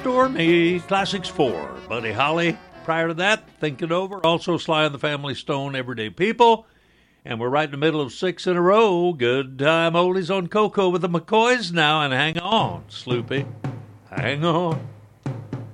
Stormy. Classics 4. Buddy Holly. Prior to that, Think It Over. Also Sly and the Family Stone, Everyday People. And we're right in the middle of 6 in a row. Good time oldies on Coco with the McCoys now. And hang on, Sloopy. Hang on.